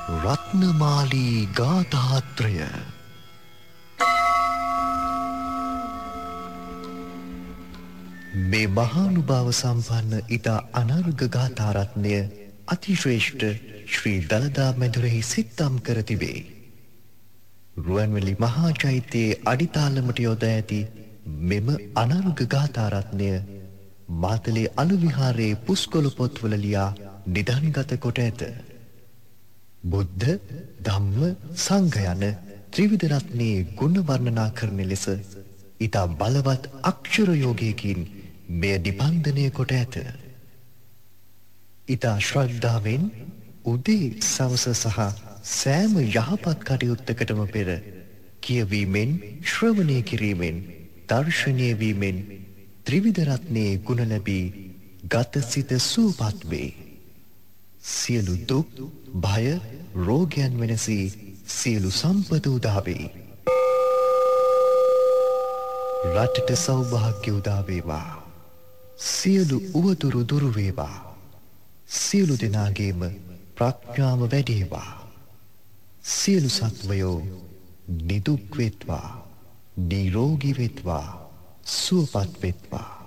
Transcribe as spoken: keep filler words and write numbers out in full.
රත්නමාලී ගාථාත්‍රය මේ මහානුභාව සම්පන්න ඉතා අනර්ඝ ගාථාරත්නය අතිශ්‍රේෂ්ඨ ශ්‍රී දළදා මැදුරෙහි සිත්තම් කර තිබේ. රුවන්වැලි මහා චෛත්‍යයේ අඩිතාලමට යොදා ඇති මෙම අනර්ඝ ගාථාරත්නය මාතලේ අලු විහාරයේ පුස්කොළ පොත්වල ලියා නිධන්ගත කොට ඇත. බුද්ධ, ධම්ම, සංඝ යන ත්‍රිවිධ රත්නයේ ගුණ වර්ණනා කරන ලෙස ඉතා බලවත් අක්ෂර යෝගයකින් මෙය නිබන්ධනය කොට ඇත. ඉතා ශ්‍රද්ධාවෙන් උදේ සවස සහ සෑම යහපත් කටයුත්තකටම පෙර කියවීමෙන් ශ්‍රවණය කිරීමෙන් දර්ශනය වීමෙන් ත්‍රිවිධ රත්නයේ ගුණ ලැබී ගත සිත සුවපත් වේ. සියලු දුක්, භය, රෝගයන් වෙනසී සියලු සම්පත උදා වේ. රටට සෞභාග්‍ය උදා වේවා. සියලු උවදුරු දුරු වේවා. සියලු දෙනාගේම ප්‍රඥාව වැඩේවා. සියලු සත්වයෝ නිදුක් වෙත්වා, නිරෝගී වෙත්වා, සුවපත් වෙත්වා.